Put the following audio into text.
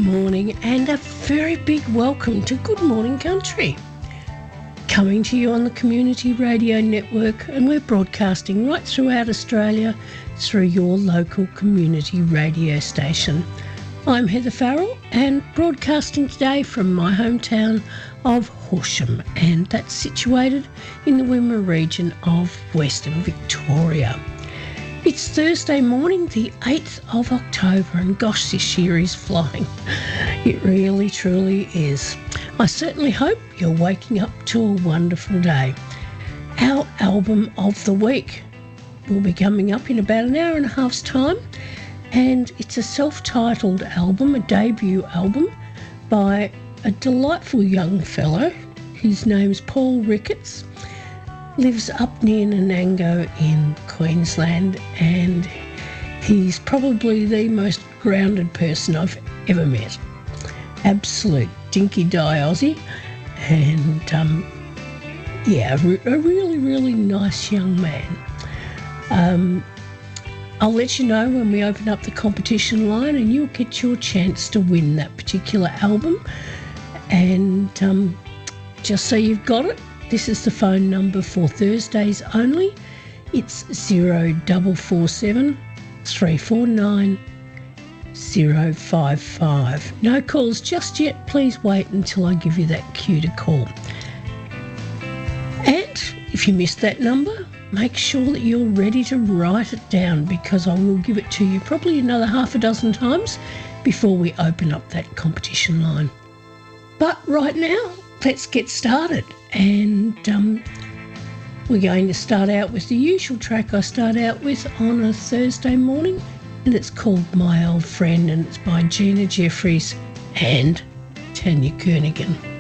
morning and a very big welcome to Good Morning Country. Coming to you on the Community Radio Network, and we're broadcasting right throughout Australia through your local community radio station. I'm Heather Farrell and broadcasting today from my hometown of Horsham, and that's situated in the Wimmera region of Western Victoria. It's Thursday morning, the 8th of October, and gosh, this year is flying. It really, truly is. I certainly hope you're waking up to a wonderful day. Our album of the week will be coming up in about an hour and a half's time, and it's a self-titled album, a debut album by a delightful young fellow. His name's Paul Ricketts. Lives up near Nanango in Queensland, and he's probably the most grounded person I've ever met. Absolute dinky-die Aussie, and a really, really nice young man. I'll let you know when we open up the competition line, and you'll get your chance to win that particular album. And just so you've got it, this is the phone number for Thursdays only. It's 0447 349 055. No calls just yet. Please wait until I give you that cue to call. And if you missed that number, make sure that you're ready to write it down, because I will give it to you probably another half a dozen times before we open up that competition line. But right now, let's get started. And we're going to start out with the usual track I start out with on a Thursday morning, and it's called My Old Friend, and it's by Gina Jeffries and Tanya Kernaghan.